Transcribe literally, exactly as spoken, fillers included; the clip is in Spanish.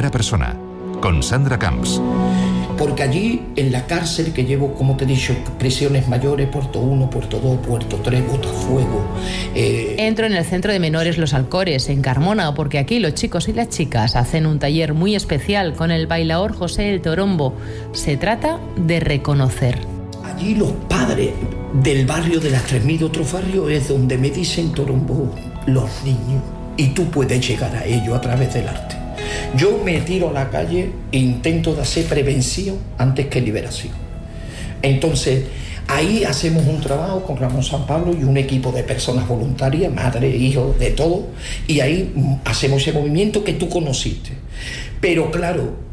Primera Persona, con Sandra Camps. Porque allí, en la cárcel que llevo, como te he dicho, prisiones mayores, Puerto uno, Puerto dos, Puerto tres, Botafuego... Eh... Entro en el Centro de Menores Los Alcores, en Carmona, porque aquí los chicos y las chicas hacen un taller muy especial con el bailaor José el Torombo. Se trata de reconocer. Allí los padres del barrio de las tres mil, otro barrio, es donde me dicen Torombo los niños. Y tú puedes llegar a ello a través del arte. Yo me tiro a la calle e intento de hacer prevención antes que liberación. Entonces, ahí hacemos un trabajo con Ramón San Pablo y un equipo de personas voluntarias, madre, hijos, de todo, y ahí hacemos ese movimiento que tú conociste. Pero claro,